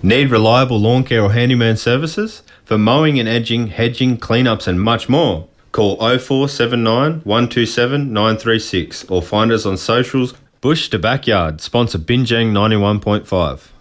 Need reliable lawn care or handyman services? For mowing and edging, hedging, cleanups and much more. Call 0479 127 936 or find us on socials. Bush to Backyard, sponsor Binjang 91.5.